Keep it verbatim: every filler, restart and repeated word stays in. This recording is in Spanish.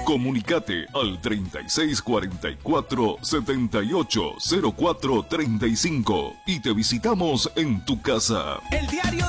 Comunicate al treinta y seis cuarenta y cuatro setenta y ocho cero cuatro treinta y cinco y te visitamos en tu casa. El diario